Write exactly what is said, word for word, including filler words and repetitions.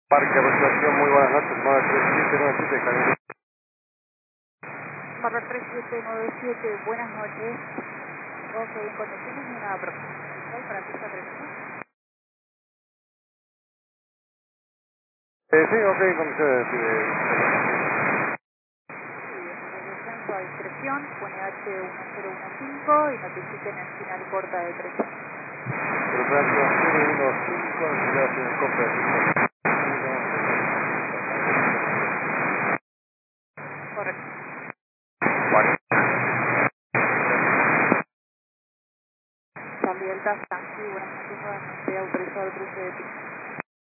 Parque Aproximación, muy buenas noches, nueve tres siete nueve siete, Cali. Barra tres siete nueve siete, buenas noches. Ok, en condiciones de una aproximación para pista tres uno. Eh, sí, ok, con ustedes. Eh, Y el descenso a discreción, pone H uno cero uno cinco y notifiquen el final corta de tres. Aproximación cero uno cinco, necesidad de un copia de Correcto. Vale. Charlie Delta, Yankee, buenas noches, nuevamente autorizado el cruce de pista.